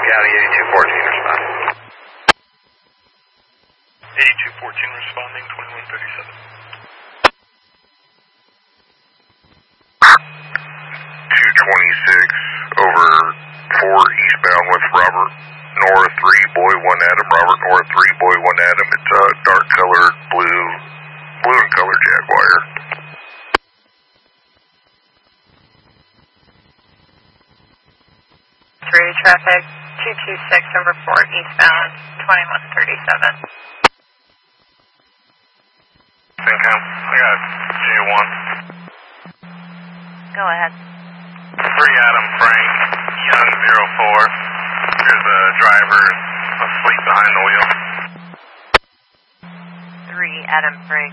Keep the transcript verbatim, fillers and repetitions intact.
County eighty-two fourteen responding. eighty-two fourteen responding, twenty-one thirty-seven. two twenty-six over four eastbound with Robert Nora three, boy one Adam, Robert Nora three, boy one Adam. It's a dark colored blue, blue and colored Jaguar. three traffic, two two six over four eastbound, twenty-one thirty-seven. Syncam, I got J one. Go ahead. three Adam Frank, Young zero four. There's a driver asleep behind the wheel. three Adam Frank,